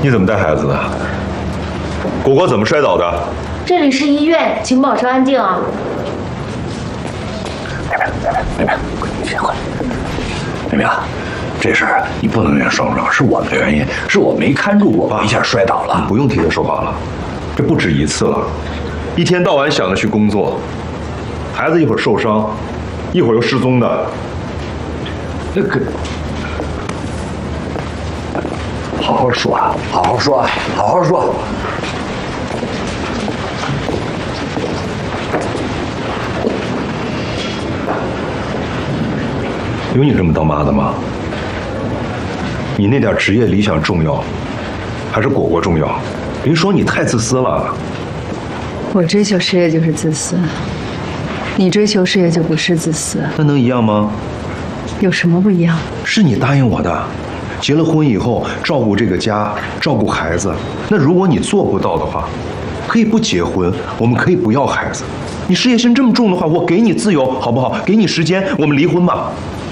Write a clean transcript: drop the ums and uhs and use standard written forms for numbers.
你怎么带孩子的？果果怎么摔倒的？ 这里是医院，请保持安静啊！ 妹妹，你先回来。妹妹啊，这事儿你不能怨双双，是我们的原因，是我没看住我，一下摔倒了。 你不用替他说话了，这不止一次了，一天到晚想着去工作，孩子一会儿受伤，一会儿又失踪的。 那个，好好说啊，好好说啊，好好说。 有你这么当妈的吗？你那点职业理想重要，还是果果重要？别说你太自私了。 我追求事业就是自私，你追求事业就不是自私。 那能一样吗？ 有什么不一样？ 是你答应我的，结了婚以后照顾这个家，照顾孩子。那如果你做不到的话，可以不结婚，我们可以不要孩子。你事业心这么重的话，我给你自由好不好？给你时间，我们离婚吧。